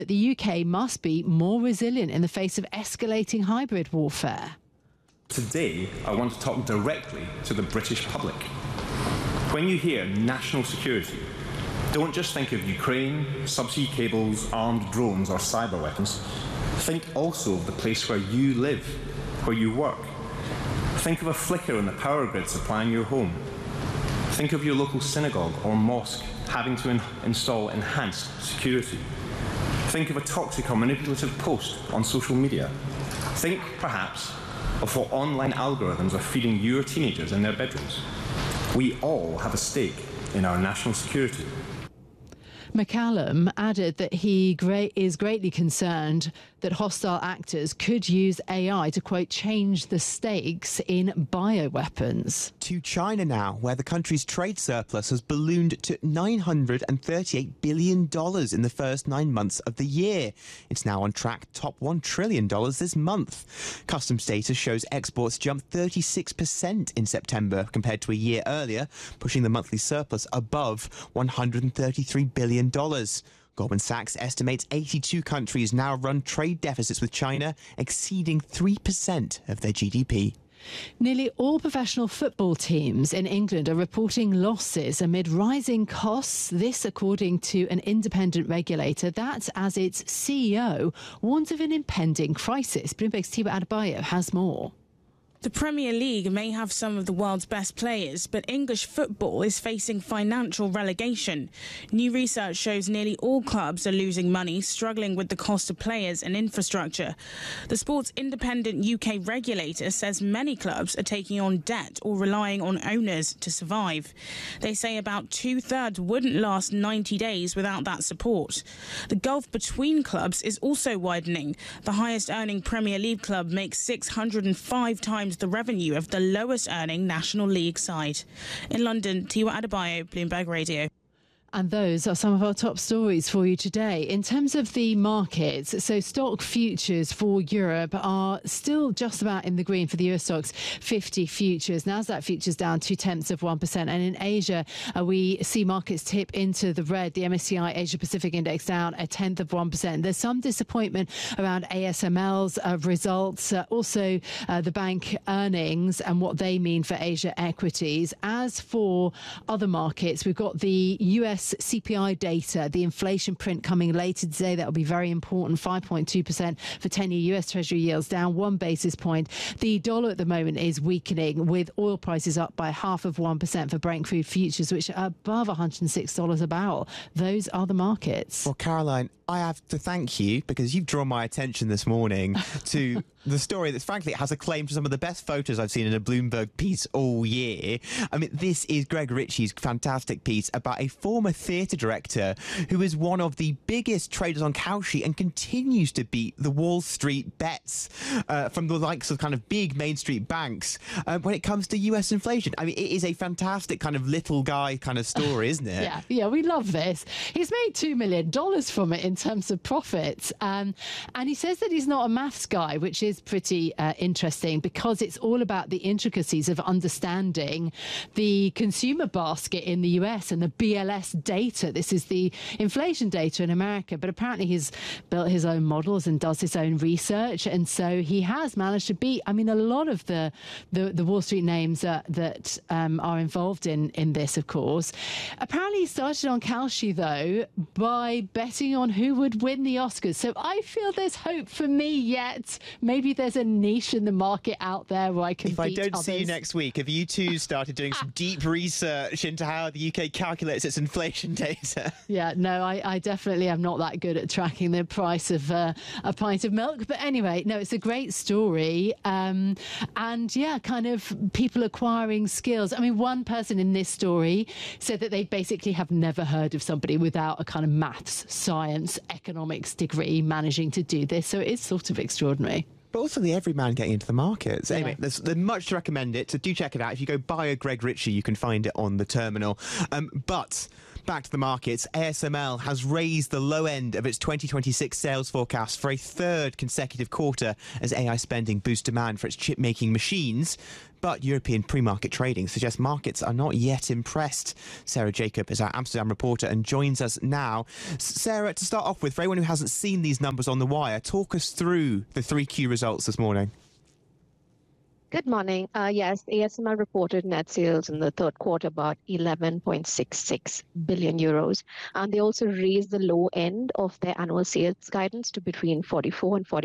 The UK must be more resilient in the face of escalating hybrid warfare. Today, I want to talk directly to the British public. When you hear national security, don't just think of Ukraine, subsea cables, armed drones or cyber weapons. Think also of the place where you live, where you work. Think of a flicker in the power grid supplying your home. Think of your local synagogue or mosque having to install enhanced security. Think of a toxic or manipulative post on social media. Think, perhaps, of what online algorithms are feeding your teenagers in their bedrooms. We all have a stake in our national security. McCallum added that he is greatly concerned that hostile actors could use AI to, quote, change the stakes in bioweapons. To China now, where the country's trade surplus has ballooned to $938 billion in the first 9 months of the year. It's now on track to top $1 trillion this month. Customs data shows exports jumped 36% in September compared to a year earlier, pushing the monthly surplus above $133 billion. Goldman Sachs estimates 82 countries now run trade deficits with China exceeding 3% of their GDP. Nearly all professional football teams in England are reporting losses amid rising costs. This, according to an independent regulator, that's as its CEO warns of an impending crisis. Bloomberg's Tiwa Adebayo has more. The Premier League may have some of the world's best players, but English football is facing financial relegation. New research shows nearly all clubs are losing money, struggling with the cost of players and infrastructure. The sport's independent UK regulator says many clubs are taking on debt or relying on owners to survive. They say about 2/3 wouldn't last 90 days without that support. The gulf between clubs is also widening. The highest earning Premier League club makes 605 times the revenue of the lowest earning National League side. In London, Tiwa Adebayo, Bloomberg Radio. And those are some of our top stories for you today. In terms of the markets, so stock futures for Europe are still just about in the green for the Euro Stoxx 50 futures. Nasdaq futures down 0.2%. And in Asia, we see markets tip into the red. The MSCI Asia Pacific Index down 0.1%. There's some disappointment around ASML's results, also the bank earnings and what they mean for Asia equities. As for other markets, we've got the US CPI data, the inflation print coming later today. That will be very important. 5.2% for 10-year US Treasury yields, down 1 basis point. The dollar at the moment is weakening, with oil prices up by 0.5% for Brent crude futures, which are above $106 a barrel. Those are the markets. Well, Caroline, I have to thank you because you've drawn my attention this morning to the story that, frankly, has a claim to some of the best photos I've seen in a Bloomberg piece all year. I mean, this is Greg Ritchie's fantastic piece about a former theatre director who is one of the biggest traders on Kalshi and continues to beat the Wall Street bets from the likes of kind of big Main Street banks when it comes to US inflation. I mean, it is a fantastic kind of little guy kind of story, isn't it? Yeah, we love this. He's made $2 million from it in terms of profits. And he says that he's not a maths guy, which is pretty interesting because it's all about the intricacies of understanding the consumer basket in the US and the BLS data. This is the inflation data in America, but apparently he's built his own models and does his own research. And so he has managed to beat, I mean, a lot of the Wall Street names that are involved in this, of course. Apparently he started on Kalshi, though, by betting on who would win the Oscars. So I feel there's hope for me yet. Maybe there's a niche in the market out there where I can beat others. If I don't see you next week, have you two started doing some deep research into how the UK calculates its inflation data? Yeah, no, I definitely am not that good at tracking the price of a pint of milk. But anyway, no, it's a great story. And yeah, kind of people acquiring skills. I mean, one person in this story said that they basically have never heard of somebody without a kind of maths, science, economics degree managing to do this. So it's sort of extraordinary. But also the everyman getting into the markets. Yeah. Anyway, there's much to recommend it, so do check it out. If you go buy a Greg Ritchie, you can find it on the terminal. But Back to the markets. ASML has raised the low end of its 2026 sales forecast for a third consecutive quarter as AI spending boosts demand for its chip-making machines. But European pre-market trading suggests markets are not yet impressed. Sarah Jacob is our Amsterdam reporter and joins us now. Sarah, to start off with, for anyone who hasn't seen these numbers on the wire, talk us through the 3Q results this morning. Good morning. Yes, ASML reported net sales in the third quarter about 11.66 billion euros. And they also raised the low end of their annual sales guidance to between 44 and 40.